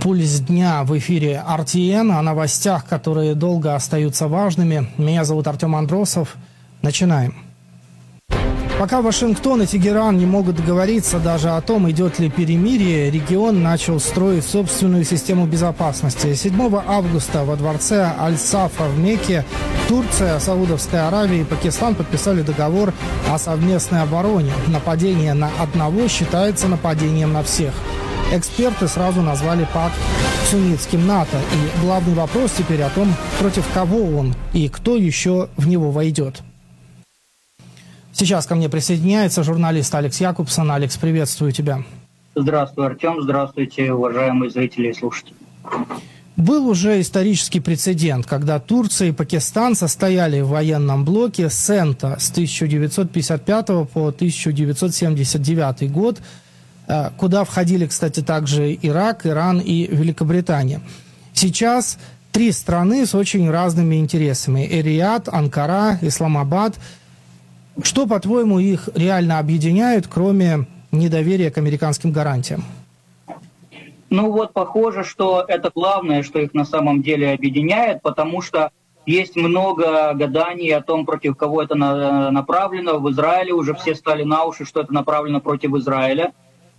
«Пульс дня» в эфире RTN, о новостях, которые долго остаются важными. Меня зовут Артем Андросов. Начинаем. Пока Вашингтон и Тегеран не могут договориться даже о том, идет ли перемирие, регион начал строить собственную систему безопасности. 7 августа во дворце Аль-Сафа в Мекке Турция, Саудовская Аравия и Пакистан подписали договор о совместной обороне. Нападение на одного считается нападением на всех. Эксперты сразу назвали пакт суннитским НАТО. И главный вопрос теперь о том, против кого он и кто еще в него войдет. Сейчас ко мне присоединяется журналист Алекс Якубсон. Алекс, приветствую тебя. Здравствуй, Артем. Здравствуйте, уважаемые зрители и слушатели. Был уже исторический прецедент, когда Турция и Пакистан состояли в военном блоке СЕНТО с 1955 по 1979 год, куда входили, кстати, также Ирак, Иран и Великобритания. Сейчас три страны с очень разными интересами: Эр-Рияд, Анкара, Исламабад. Что, по-твоему, их реально объединяет, кроме недоверия к американским гарантиям? Ну вот, похоже, что это главное, что их на самом деле объединяет, потому что есть много гаданий о том, против кого это направлено. В Израиле уже все стали на уши, что это направлено против Израиля.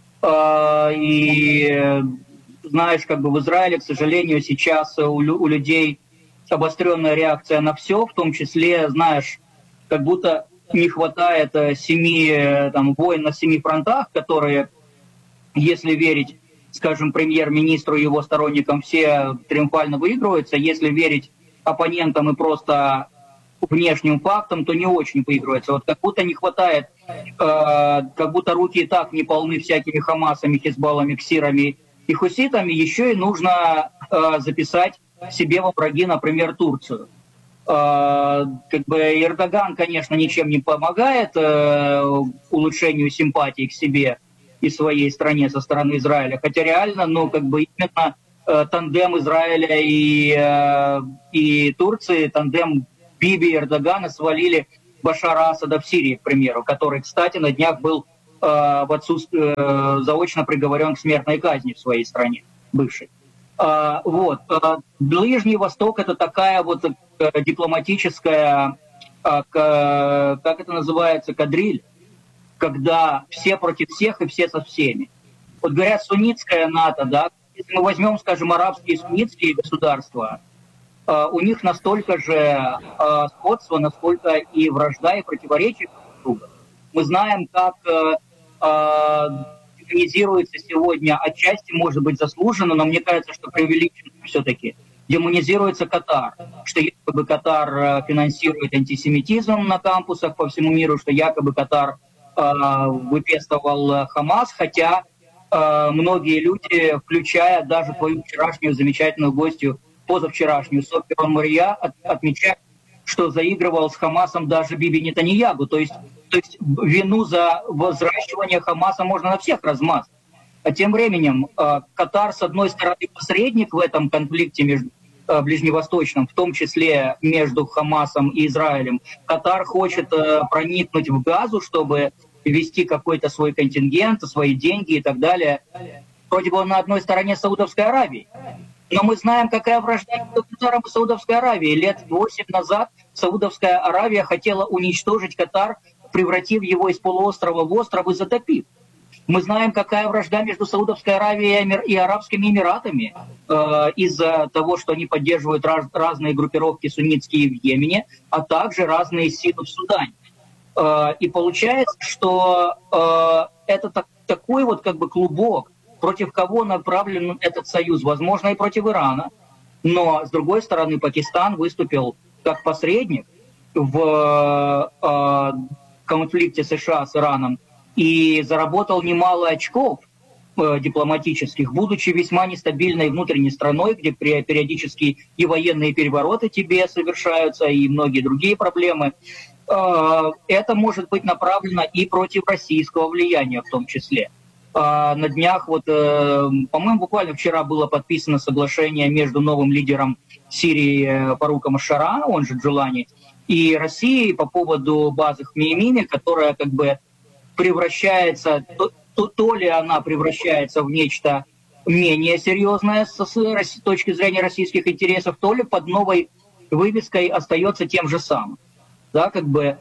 И знаешь, как бы в Израиле, к сожалению, сейчас у людей обостренная реакция на все, в том числе, знаешь, как будто не хватает войн на 7 фронтах, которые, если верить, скажем, премьер-министру и его сторонникам, все триумфально выигрываются. Если верить оппонентам и просто внешним фактам, то не очень выигрывается. Вот как будто не хватает, как будто руки и так не полны всякими Хамасами, Хизбаллами, Ксирами и Хуситами, еще и нужно записать себе во враги, например, Турцию. Как бы Эрдоган, конечно, ничем не помогает улучшению симпатии к себе и своей стране со стороны Израиля, хотя реально, именно тандем Израиля и Турции, тандем Биби и Эрдогана свалили Башара Асада в Сирии, к примеру, который, кстати, на днях был заочно приговорен к смертной казни в своей стране, бывшей. Ближний Восток — это такая вот дипломатическая, как это называется, кадриль, когда все против всех и все со всеми. Вот говорят, суннитская НАТО, да, если мы возьмем, скажем, арабские и суннитские государства, у них настолько же сходство, насколько и вражда, и противоречия друг друга. Мы знаем, как демонизируется сегодня, отчасти, может быть, заслуженно, но мне кажется, что преувеличенно все-таки, демонизируется Катар, что якобы Катар финансирует антисемитизм на кампусах по всему миру, что якобы Катар выпестовал Хамас, хотя многие люди, включая даже твою вчерашнюю замечательную гостью, позавчерашнюю, Софи Рон-Мария, отмечают, что заигрывал с Хамасом даже Биби Нетаньяху. То есть вину за взращивание Хамаса можно на всех размазать. А тем временем Катар, с одной стороны, посредник в этом конфликте ближневосточном, в том числе между Хамасом и Израилем. Катар хочет проникнуть в Газу, чтобы вести какой-то свой контингент, свои деньги и так далее. Вроде бы он на одной стороне Саудовской Аравии. Но мы знаем, какая вражда между Катаром и Саудовской Аравией. Лет 8 назад Саудовская Аравия хотела уничтожить Катар, превратив его из полуострова в остров и затопив. Мы знаем, какая вражда между Саудовской Аравией и Арабскими Эмиратами из-за того, что они поддерживают разные группировки суннитские в Йемене, а также разные силы в Судане. И получается, что это такой вот как бы клубок, против кого направлен этот союз, возможно, и против Ирана. Но, с другой стороны, Пакистан выступил как посредник в конфликте США с Ираном и заработал немало очков дипломатических, будучи весьма нестабильной внутренней страной, где периодически и военные перевороты тебе совершаются, и многие другие проблемы. Это может быть направлено и против российского влияния в том числе. На днях, по-моему, буквально вчера было подписано соглашение между новым лидером Сирии Фаруком аш-Шара, он же Джулани, и Россией по поводу базы в Миемиме, которая как бы превращается, то ли она превращается в нечто менее серьезное с точки зрения российских интересов, то ли под новой вывеской остается тем же самым. Да, как бы.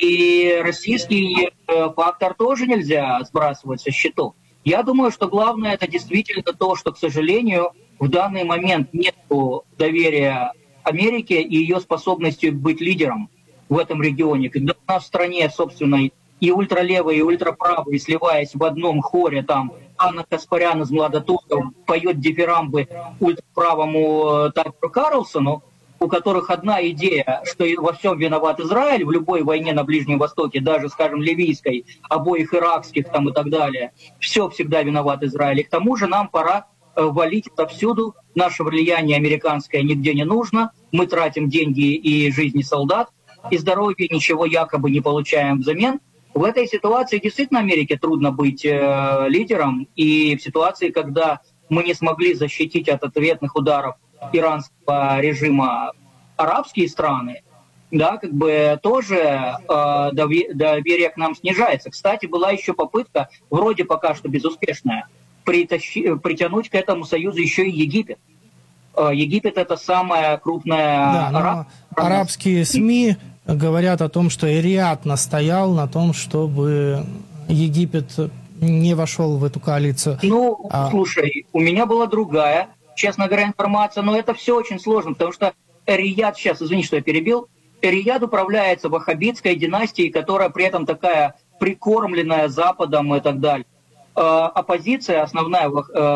И российский фактор тоже нельзя сбрасывать со счетов. Я думаю, что главное это действительно то, что, к сожалению, в данный момент нет доверия Америке и ее способности быть лидером в этом регионе. Когда у нас в стране, собственно, и ультралевые, и ультраправые, сливаясь в одном хоре, там Анна Каспарян из «Младотурков» поет дифирамбы ультраправому Такеру Карлсону, у которых одна идея, что во всем виноват Израиль, в любой войне на Ближнем Востоке, даже, скажем, ливийской, обоих иракских там и так далее, все всегда виноват Израиль. И к тому же нам пора валить отовсюду, наше влияние американское нигде не нужно, мы тратим деньги и жизни солдат, и здоровье, ничего якобы не получаем взамен. В этой ситуации действительно Америке трудно быть лидером, и в ситуации, когда мы не смогли защитить от ответных ударов иранского режима арабские страны, да, как бы тоже доверие к нам снижается. Кстати, была еще попытка, вроде пока что безуспешная, притянуть к этому союзу еще и Египет. Египет — это самая крупная... Да, арабские СМИ говорят о том, что Риад настоял на том, чтобы Египет не вошел в эту коалицию. Ну, слушай, у меня была другая, честно говоря, информация, но это все очень сложно, потому что Риад, сейчас, извини, что я перебил, Риад управляется ваххабитской династией, которая при этом такая прикормленная Западом и так далее. Оппозиция основная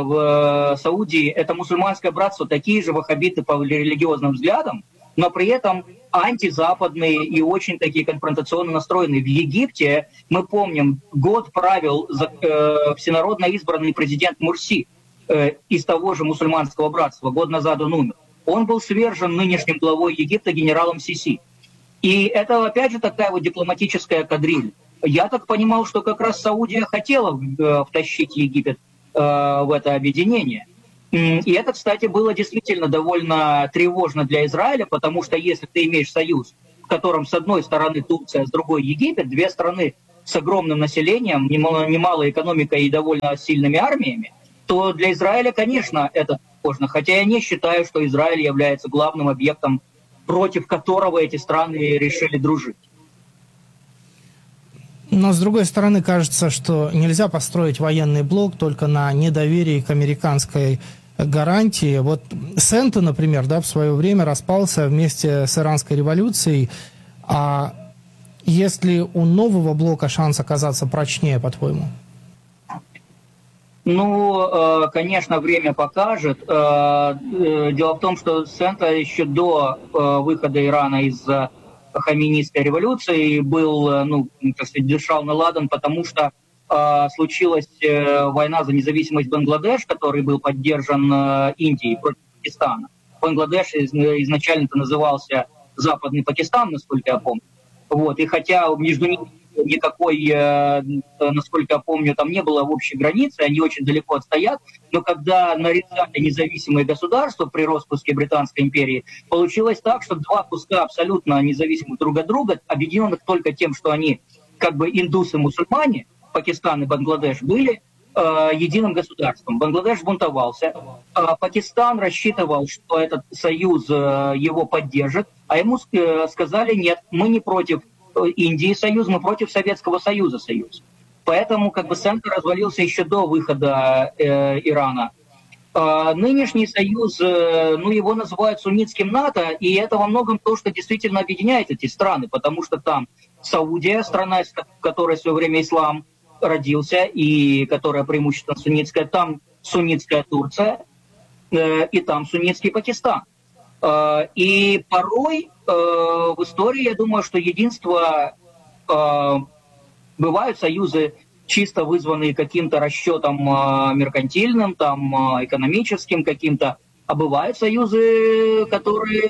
в Саудии — это мусульманское братство, такие же ваххабиты по религиозным взглядам, но при этом антизападные и очень такие конфронтационно настроенные. В Египте, мы помним, год правил всенародно избранный президент Мурси из того же мусульманского братства, год назад он умер. Он был свержен нынешним главой Египта генералом Сиси. И это, опять же, такая вот дипломатическая кадриль. Я так понимал, что как раз Саудия хотела втащить Египет в это объединение. И это, кстати, было действительно довольно тревожно для Израиля, потому что если ты имеешь союз, в котором с одной стороны Турция, а с другой Египет, две страны с огромным населением, немалой экономикой и довольно сильными армиями, то для Израиля, конечно, это тревожно. Хотя я не считаю, что Израиль является главным объектом, против которого эти страны решили дружить. Но, с другой стороны, кажется, что нельзя построить военный блок только на недоверии к американской гарантии. Вот Сенто, например, да, в свое время распался вместе с иранской революцией. А есть ли у нового блока шанс оказаться прочнее, по-твоему? Ну, конечно, время покажет. Дело в том, что Сенто еще до выхода Ирана из Хаминистской революции был, ну, так сказать, дышал на ладан, потому что случилась война за независимость Бангладеш, который был поддержан Индией против Пакистана. Бангладеш изначально-то назывался Западный Пакистан, насколько я помню. Вот. И хотя между ними никакой, насколько я помню, там не было общей границы, они очень далеко отстоят, но когда нарезали независимые государства при распуске Британской империи, получилось так, что два куска абсолютно независимых друг от друга, объединенных только тем, что они как бы индусы-мусульмане, Пакистан и Бангладеш, были единым государством. Бангладеш бунтовался, Пакистан рассчитывал, что этот союз его поддержит, а ему сказали: нет, мы не против Индии союз, мы против Советского Союза союз. Поэтому как бы Сенто развалился еще до выхода Ирана. Нынешний союз, ну, его называют суннитским НАТО, и это во многом то, что действительно объединяет эти страны, потому что там Саудия, страна, в которой в свое время ислам родился, и которая преимущественно суннитская, там суннитская Турция, и там суннитский Пакистан. И порой в истории, я думаю, что единство, бывают союзы, чисто вызванные каким-то расчетом меркантильным, там, экономическим каким-то, а бывают союзы, которые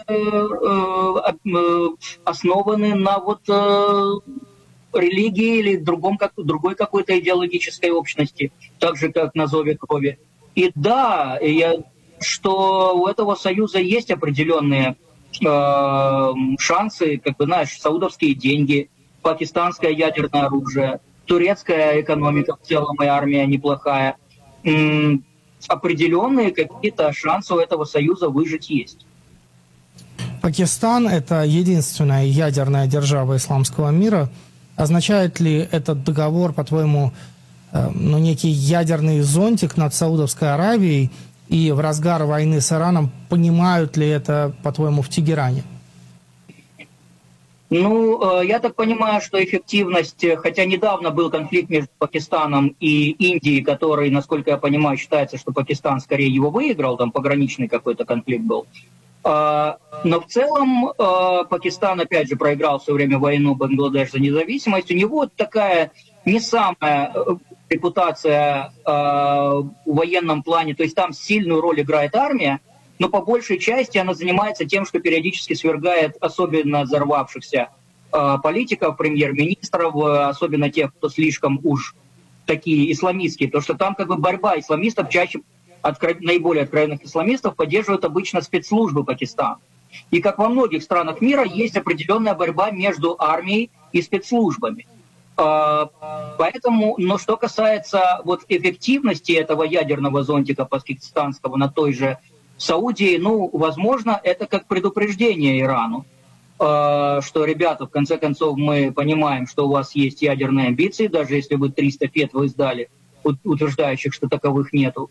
основаны на вот религии или другой какой-то идеологической общности, так же, как на зове крови. И да, что у этого союза есть определенные шансы, как бы, знаешь, саудовские деньги, пакистанское ядерное оружие, турецкая экономика в целом и армия неплохая. определенные какие-то шансы у этого союза выжить есть. Пакистан – это единственная ядерная держава исламского мира. Означает ли этот договор, по-твоему, некий ядерный зонтик над Саудовской Аравией? И в разгар войны с Ираном понимают ли это, по-твоему, в Тегеране? Я так понимаю, что эффективность, хотя недавно был конфликт между Пакистаном и Индией, который, насколько я понимаю, считается, что Пакистан скорее его выиграл, там пограничный какой-то конфликт был. Но в целом Пакистан, опять же, проиграл в свое время войну Бангладеш за независимость. У него такая не самая репутация в военном плане, то есть там сильную роль играет армия, но по большей части она занимается тем, что периодически свергает особенно взорвавшихся политиков, премьер-министров, особенно тех, кто слишком уж такие исламистские, потому что там как бы борьба исламистов, чаще наиболее откровенных исламистов поддерживают обычно спецслужбы Пакистана. И как во многих странах мира есть определенная борьба между армией и спецслужбами. Поэтому, но что касается вот эффективности этого ядерного зонтика пакистанского на той же Саудии, возможно, это как предупреждение Ирану, что, ребята, в конце концов, мы понимаем, что у вас есть ядерные амбиции, даже если вы 300 фетв издали, утверждающих, что таковых нету.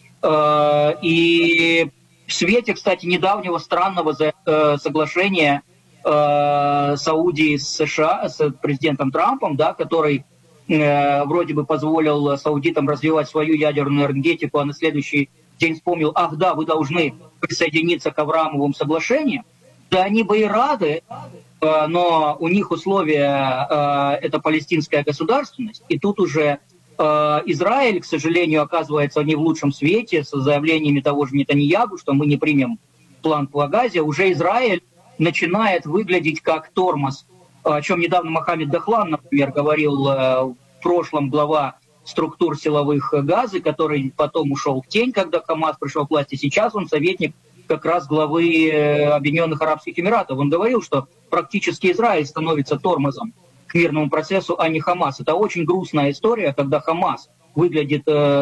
И в свете, кстати, недавнего странного соглашения Саудии с США, с президентом Трампом, да, который вроде бы позволил саудитам развивать свою ядерную энергетику, а на следующий день вспомнил, вы должны присоединиться к Авраамовым соглашениям. Да они бы и рады, но у них условия это палестинская государственность, и тут уже Израиль, к сожалению, оказывается не в лучшем свете, с заявлениями того же Нетаньяху, что мы не примем план по Газе. Уже Израиль начинает выглядеть как тормоз, о чем недавно Мохаммед Дахлан, например, говорил в прошлом, глава структур силовых Газы, который потом ушел в тень, когда Хамас пришел к власти. Сейчас он советник как раз главы Объединенных Арабских Эмиратов. Он говорил, что практически Израиль становится тормозом к мирному процессу, а не Хамас. Это очень грустная история, когда Хамас выглядит